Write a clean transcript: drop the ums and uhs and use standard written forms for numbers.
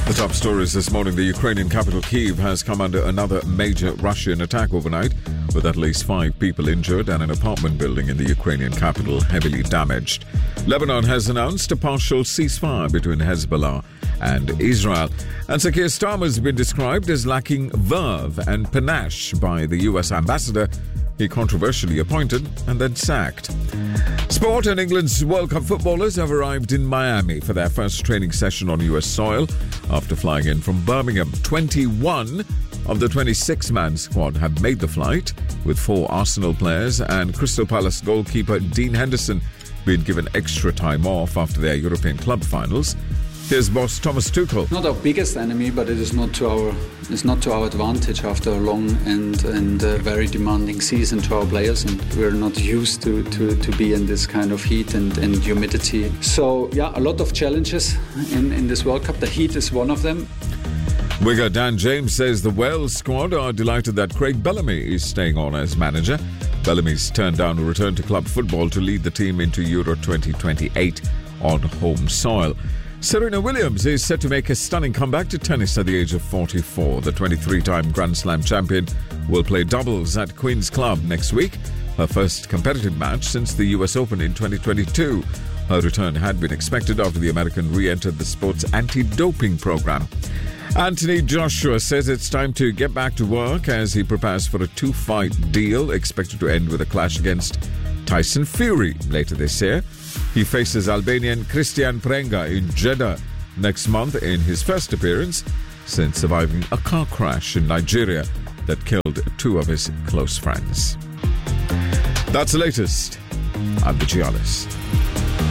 The top stories this morning. The Ukrainian capital Kyiv has come under another major Russian attack overnight, with at least 5 people injured and an apartment building in the Ukrainian capital heavily damaged. Lebanon has announced a partial ceasefire between Hezbollah and Israel. And Sir Keir Starmer has been described as lacking verve and panache by the US ambassador he controversially appointed and then sacked. Sport. And England's World Cup footballers have arrived in Miami for their first training session on US soil after flying in from Birmingham. 21 of the 26-man squad have made the flight, with 4 Arsenal players and Crystal Palace goalkeeper Dean Henderson being given extra time off after their European club finals. Here's boss Thomas Tuchel. Not our biggest enemy, but it is not to our advantage after a long and very demanding season to our players, and we're not used to be in this kind of heat and humidity. So yeah, a lot of challenges in this World Cup. The heat is one of them. Winger Dan James says the Wales squad are delighted that Craig Bellamy is staying on as manager. Bellamy's turned down a return to club football to lead the team into Euro 2028 on home soil. Serena Williams is set to make a stunning comeback to tennis at the age of 44. The 23-time Grand Slam champion will play doubles at Queen's Club next week, her first competitive match since the US Open in 2022. Her return had been expected after the American re-entered the sport's anti-doping program. Anthony Joshua says it's time to get back to work as he prepares for a 2-fight deal expected to end with a clash against Tyson Fury later this year. He faces Albanian Christian Prenga in Jeddah next month in his first appearance since surviving a car crash in Nigeria that killed 2 of his close friends. That's the latest. I'm the Giannis.